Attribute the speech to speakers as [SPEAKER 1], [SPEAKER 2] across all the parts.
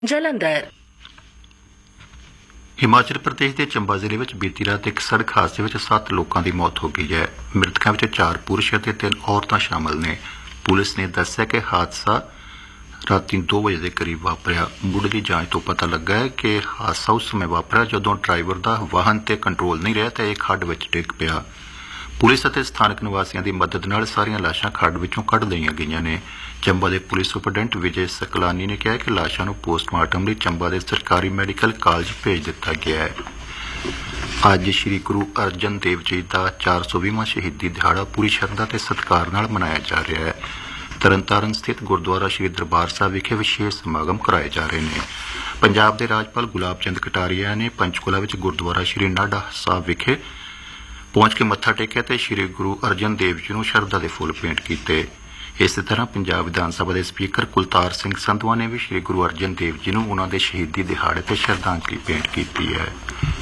[SPEAKER 1] ਜਲੰਧਰ।
[SPEAKER 2] ਹਿਮਾਚਲ ਪ੍ਰਦੇਸ਼ ਦੇ ਚੰਬਾ ਜ਼ਿਲ੍ਹੇ ਵਿੱਚ ਬੀਤੀ ਰਾਤ ਇੱਕ ਸੜਕ ਹਾਦਸੇ ਵਿੱਚ 7 ਲੋਕਾਂ ਦੀ ਮੌਤ ਹੋ ਗਈ ਹੈ। ਮ੍ਰਿਤਕਾਂ ਵਿੱਚ 4 ਪੁਰਸ਼ ਅਤੇ 3 ਔਰਤਾਂ ਸ਼ਾਮਲ ਨੇ। ਪੁਲਿਸ ਨੇ ਦੱਸਿਆ ਕਿ ਹਾਦਸਾ ਰਾਤੀ 2 ਵਜੇ ਦੇ ਕਰੀਬ ਵਾਪਰਿਆ। ਮੁੱਢਲੀ ਜਾਂਚ ਤੋਂ ਪਤਾ ਲੱਗਾ ਹੈ ਕਿ ਹਾਦਸਾ ਉਸ ਸਮੇਂ ਵਾਪਰਿਆ ਜਦੋਂ ਡਰਾਈਵਰ ਦਾ ਵਾਹਨ ਤੇ ਕੰਟਰੋਲ ਨਹੀਂ ਰਿਹਾ ਤੇ ਇਹ ਖੱਡ ਵਿੱਚ ਡਿੱਗ ਪਿਆ। ਪੁਲਿਸ ਅਤੇ ਸਥਾਨਕ ਨਿਵਾਸੀਆਂ ਦੀ ਮਦਦ ਨਾਲ ਸਾਰੀਆਂ ਲਾਸ਼ਾਂ ਖੱਡ ਵਿੱਚੋਂ ਕੱਢ ਲਈਆਂ ਗਈਆਂ ਨੇ। ਚੰਬਾ ਦੇ ਪੁਲਿਸ ਸੁਪਰਡੈਂਟ ਵਿਜੇ ਸਕਲਾਨੀ ਨੇ ਕਿਹਾ ਕਿ ਲਾਸ਼ਾਂ ਨੂੰ ਪੋਸਟਮਾਰਟਮ ਲਈ ਚੰਬਾ ਦੇ ਸਰਕਾਰੀ ਮੈਡੀਕਲ ਕਾਲਜ ਭੇਜ ਦਿੱਤਾ ਗਿਆ ਹੈ। ਅੱਜ ਸ੍ਰੀ ਗੁਰੂ ਅਰਜਨ ਦੇਵ ਜੀ ਦਾ 420ਵਾਂ ਸ਼ਹੀਦੀ ਦਿਹਾੜਾ ਪੂਰੀ ਸ਼ਰਧਾ ਤੇ ਸਤਿਕਾਰ ਨਾਲ ਮਨਾਇਆ ਜਾ ਰਿਹਾ ਹੈ। ਤਰਨਤਾਰਨ ਸਥਿਤ ਗੁਰਦੁਆਰਾ ਸ੍ਰੀ ਦਰਬਾਰ ਸਾਹਿਬ ਵਿਖੇ ਵਿਸ਼ੇਸ਼ ਸਮਾਗਮ ਕਰਾਏ ਜਾ ਰਹੇ ਨੇ। ਪੰਜਾਬ ਦੇ ਰਾਜਪਾਲ ਗੁਲਾਬ ਚੰਦ ਕਟਾਰੀਆ ਨੇ ਪੰਚਕੂਲਾ ਵਿੱਚ ਗੁਰਦੁਆਰਾ ਸ੍ਰੀ ਨਾਢਾ ਸਾਹਿਬ ਵਿਖੇ ਪਹੁੰਚ ਕੇ ਮੱਥਾ ਟੇਕਿਆ ਤੇ ਸ੍ਰੀ ਗੁਰੂ ਅਰਜਨ ਦੇਵ ਜੀ ਨੂੰ ਸ਼ਰਧਾ ਦੇ ਫੁੱਲ ਭੇਂਟ ਕੀਤੇ। ਇਸੇ ਤਰ੍ਹਾਂ ਪੰਜਾਬ ਵਿਧਾਨ ਸਭਾ ਦੇ ਸਪੀਕਰ ਕੁਲਤਾਰ ਸਿੰਘ ਸੰਧਵਾ ਨੇ ਵੀ ਸ੍ਰੀ ਗੁਰੂ ਅਰਜਨ ਦੇਵ ਜੀ ਨੂੰ ਉਨ੍ਹਾਂ ਦੇ ਸ਼ਹੀਦੀ ਦਿਹਾੜੇ ਤੇ ਸ਼ਰਧਾਂਜਲੀ ਭੇਂਟ ਕੀਤੀ ਹੈ।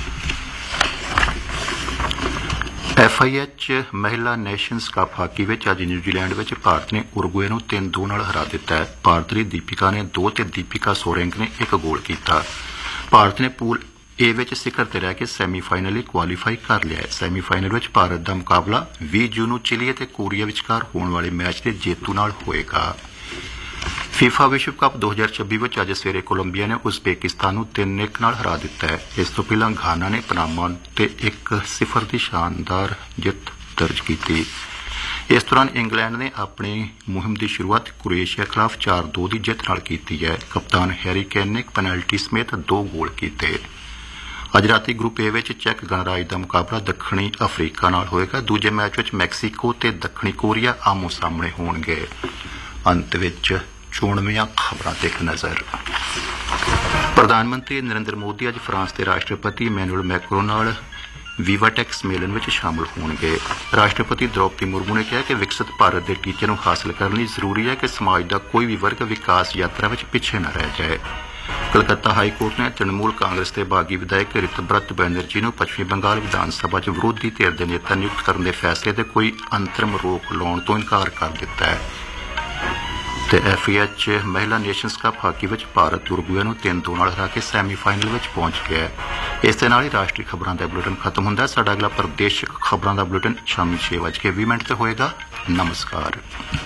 [SPEAKER 2] FIH ਮਹਿਲਾ ਨੇਸ਼ਨਜ਼ ਕੱਪ ਹਾਕੀ ਵਿੱਚ ਅੱਜ ਨਿਊਜ਼ੀਲੈਂਡ ਵਿੱਚ ਭਾਰਤ ਨੇ ਉਰੂਗਵੇ ਨੂੰ 3-2 ਨਾਲ ਹਰਾ ਦਿੱਤਾ ਹੈ। ਭਾਰਤ ਦੀ ਦੀਪਿਕਾ ਨੇ 2 ਤੇ ਦੀਪਿਕਾ ਸੋਰੈਂਕ ਨੇ 1 ਗੋਲ ਕੀਤਾ। ਭਾਰਤ ਨੇ ਪੂਲ ਏ ਵਿੱਚ ਸਿਖਰ ਤੇ ਰਹਿ ਕੇ ਸੈਮੀਫਾਈਨਲ ਲਈ ਕੁਆਲੀਫਾਈ ਕਰ ਲਿਆ ਹੈ। ਸੈਮੀਫਾਈਨਲ ਵਿੱਚ ਭਾਰਤ ਦਾ ਮੁਕਾਬਲਾ 20 ਜੂਨ ਨੂੰ ਚਿਲੀ ਅਤੇ ਕੋਰੀਆ ਵਿਚਕਾਰ ਹੋਣ ਵਾਲੇ ਮੈਚ ਦੇ ਜੇਤੂ ਨਾਲ ਹੋਏਗਾ। ਫੀਫਾ ਵਿਸ਼ਵ ਕੱਪ 2026 ਵਿੱਚ ਅੱਜ ਸਵੇਰੇ ਕੋਲੰਬੀਆ ਨੇ ਉਜ਼ਬੇਕਿਸਤਾਨ ਨੂੰ 3-1 ਨਾਲ ਹਰਾ ਦਿੱਤਾ ਹੈ। ਇਸ ਤੋਂ ਪਹਿਲਾਂ ਘਾਨਾ ਨੇ ਪਨਾਮਾ ਤੇ 1-0 ਦੀ ਸ਼ਾਨਦਾਰ ਜਿੱਤ ਦਰਜ ਕੀਤੀ। ਇਸ ਦੌਰਾਨ ਇੰਗਲੈਂਡ ਨੇ ਆਪਣੀ ਮੁਹਿੰਮ ਦੀ ਸ਼ੁਰੂਆਤ ਕ੍ਰੋਏਸ਼ੀਆ ਖਿਲਾਫ 4-2 ਦੀ ਜਿੱਤ ਨਾਲ ਕੀਤੀ ਹੈ। ਕਪਤਾਨ ਹੈਰੀ ਕੇਨ ਨੇ ਪੈਨਲਟੀ ਸਮੇਤ 2 ਗੋਲ ਕੀਤੇ। ਅੱਜ ਰਾਤੀ ਗਰੁੱਪ ਏ ਵਿੱਚ ਚੈੱਕ ਗਣਰਾਜ ਦਾ ਮੁਕਾਬਲਾ ਦੱਖਣੀ ਅਫਰੀਕਾ ਨਾਲ ਹੋਏਗਾ। ਦੂਜੇ ਮੈਚ ਵਿੱਚ ਮੈਕਸੀਕੋ ਤੇ ਦੱਖਣੀ ਕੋਰੀਆ ਆਮੋ ਸਾਹਮਣੇ ਹੋਣਗੇ। ਅੰਤ ਵਿੱਚ ਚੋਣਵੀਆਂ ਖਬਰਾਂ ਤੇ ਇੱਕ ਨਜ਼ਰ। ਪ੍ਰਧਾਨ ਮੰਤਰੀ ਨਰਿੰਦਰ ਮੋਦੀ ਅੱਜ ਫਰਾਂਸ ਦੇ ਰਾਸ਼ਟਰਪਤੀ ਇਮੈਨੂਅਲ ਮੈਕਰੋਨ ਨਾਲ ਵੀਵਾਟੈਕ ਸੰਮੇਲਨ ਵਿੱਚ ਸ਼ਾਮਲ ਹੋਣਗੇ। ਰਾਸ਼ਟਰਪਤੀ ਦ੍ਰੌਪਦੀ ਮੁਰਮੂ ਨੇ ਕਿਹਾ ਕਿ ਵਿਕਸਿਤ ਭਾਰਤ ਦੇ ਟੀਚੇ ਨੂੰ ਹਾਸਲ ਕਰਨ ਲਈ ਜ਼ਰੂਰੀ ਹੈ ਕਿ ਸਮਾਜ ਦਾ ਕੋਈ ਵੀ ਵਰਗ ਵਿਕਾਸ ਯਾਤਰਾ ਵਿੱਚ ਪਿੱਛੇ ਨਾ ਰਹਿ ਜਾਏ। ਕਲਕੱਤਾ ਹਾਈ ਕੋਰਟ ਨੇ ਤ੍ਰਿਣਮੂਲ ਕਾਂਗਰਸ ਦੇ ਬਾਗੀ ਵਿਧਾਇਕ ਰਿਤਬਰਤ ਬੈਨਰਜੀ ਨੂੰ ਪੱਛਮੀ ਬੰਗਾਲ ਵਿਧਾਨ ਸਭਾ 'ਚ ਵਿਰੋਧੀ ਧਿਰ ਦੇ ਨੇਤਾ ਨਿਯੁਕਤ ਕਰਨ ਦੇ ਫੈਸਲੇ ਤੇ ਕੋਈ ਅੰਤਰਿਮ ਰੋਕ ਲਾਉਣ ਤੋਂ ਇਨਕਾਰ ਕਰ ਦਿੱਤਾ ਹੈ। ਤੇ FIH ਮਹਿਲਾ ਨੇਸ਼ਨਜ਼ ਕੱਪ ਹਾਕੀ ਵਿੱਚ ਭਾਰਤ ਉਰੂਗਵੇ ਨੂੰ 3-2 ਨਾਲ ਹਰਾ ਕੇ ਸੈਮੀਫਾਈਨਲ ਵਿੱਚ ਪਹੁੰਚ ਗਿਆ ਹੈ। ਇਸ ਦੇ ਨਾਲ ਹੀ ਰਾਸ਼ਟਰੀ ਖਬਰਾਂ ਦਾ ਬੁਲੇਟਿਨ ਖਤਮ ਹੁੰਦਾ ਹੈ। ਸਾਡਾ ਅਗਲਾ ਪ੍ਰਦੇਸ਼ਿਕ ਖਬਰਾਂ ਦਾ ਬੁਲੇਟਿਨ ਸ਼ਾਮੀ 6:20 ਤੇ ਹੋਏਗਾ। ਨਮਸਕਾਰ।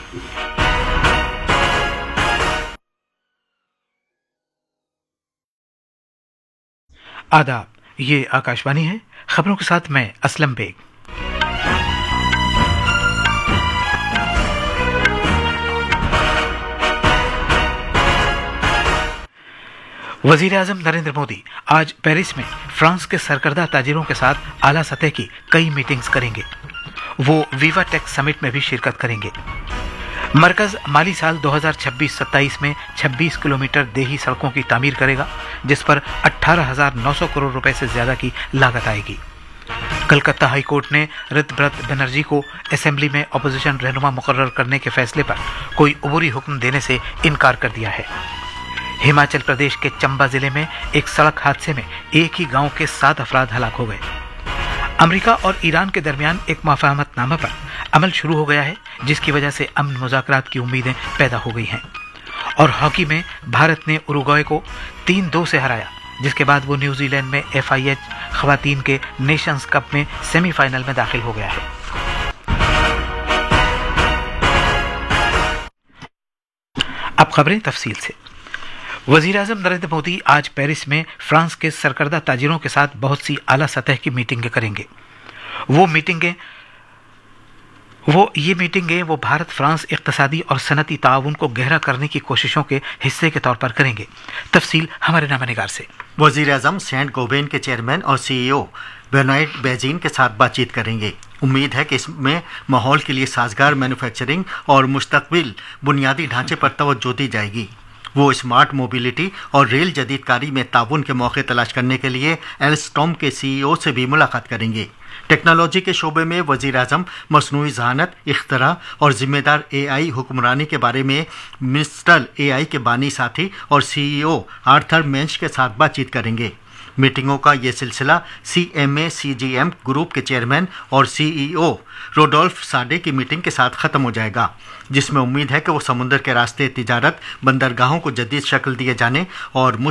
[SPEAKER 3] आदाब, ये आकाशवाणी है। खबरों के साथ मैं असलम बेग। वजीर आजम नरेंद्र मोदी आज पेरिस में फ्रांस के सरकर्दा ताजिरों के साथ आला सतह की कई मीटिंग्स करेंगे। वो वीवाटेक समिट में भी शिरकत करेंगे। मरकज माली साल 2026-27 में 26 किलोमीटर देही सड़कों की तामीर करेगा, जिस पर 18,900 करोड़ रुपए से ज्यादा की लागत आएगी। कलकत्ता हाई कोर्ट ने रितबरत बनर्जी को असेंबली में अपोजिशन रहनुमा मुकर्रर करने के फैसले पर कोई अबूरी हुक्म देने से इनकार कर दिया है। हिमाचल प्रदेश के चंबा जिले में एक सड़क हादसे में एक ही गांव के 7 अफराद हलाक हो गए। अमेरिका और ईरान के दरमियान एक मुफाहमतनामा पर अमल शुरू हो गया है, जिसकी वजह से अमन मुज़ाकरात की उम्मीदें पैदा हो गई हैं। और हॉकी में भारत ने उरुग्वे को 3-2 से हराया, जिसके बाद वो न्यूजीलैंड में FIH खवातीन के नेशंस कप में सेमीफाइनल में दाखिल हो गया है। अब खबरें तफसील से। वजीर आजम नरेंद्र मोदी आज पेरिस में फ्रांस के सरकर्दा ताजिरों के साथ बहुत सी आला सतह की मीटिंगें करेंगे। ये मीटिंगें वो भारत फ्रांस इक्तिसादी और सनती ताउन को गहरा करने की कोशिशों के हिस्से के तौर पर करेंगे। तफसील हमारे नामानिगार से।
[SPEAKER 4] वजीर आजम सेंट गोबेन के चेयरमैन और CEO बेनोइट बेजीन के साथ बातचीत करेंगे। उम्मीद है कि इसमें माहौल के लिए साजगार मैन्युफैक्चरिंग और मुस्तकबिल बुनियादी ढांचे पर तवज्जो दी जाएगी। वो स्मार्ट मोबिलिटी और रेल जदीदकारी में ताउन के मौके तलाश करने के लिए एल्स्टॉम के CEO से भी मुलाकात करेंगे। टेक्नोलॉजी के शोबे में वजीर आजम मसनूई ज़हानत, इख्तरा और जिम्मेदार AI हुक्मरानी के बारे में मिस्टल AI के बानी साथी और CEO आर्थर मेंच के साथ बातचीत करेंगे। मीटिंगों का ये सिलसिला CMA-CGM ग्रुप के चेयरमैन और CEO रोडोल्फ साडे की मीटिंग के साथ खत्म हो जाएगा, जिसमें उम्मीद है कि वो समुद्र के रास्ते तिजारत, बंदरगाहों को जदीद शक्ल दिए जाने और